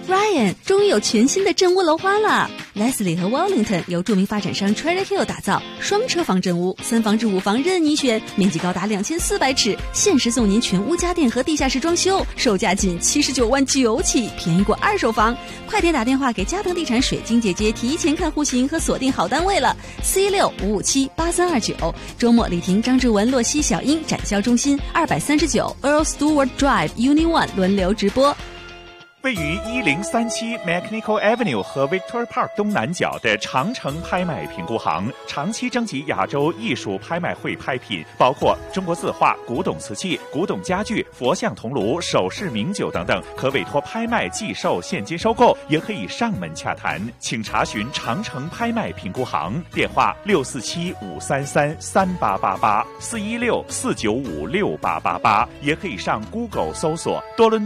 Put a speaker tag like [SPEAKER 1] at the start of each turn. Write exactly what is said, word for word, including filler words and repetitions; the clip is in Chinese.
[SPEAKER 1] Ryan， 终于有全新的镇屋楼花了。Leslie 和 Wellington 由著名发展商 Trader Hill 打造，双车房镇屋，三房至五房任你选，面积高达两千四百尺，限时送您全屋家电和地下室装修，售价仅七十九万九起，便宜过二手房。快点打电话给嘉腾地产水晶姐姐，提前看户型和锁定好单位了。四一六五五七八三二九，周末李婷、张志文、洛西、小英展销中心二百三十九 Earl Stewart Drive Uni One 轮流直播。
[SPEAKER 2] 位于一零三七 Mechanical Avenue 和 Victoria Park 东南角的长城拍卖评估行，长期征集亚洲艺术拍卖会拍品，包括中国字画、古董瓷器、古董家具、佛像铜炉、首饰名酒等等，可委托拍卖、寄售、现金收购，也可以上门洽谈。请查询长城拍卖评估行，电话六四七五三三三八八八四一六四九五六八八八，也可以上 Google 搜索多伦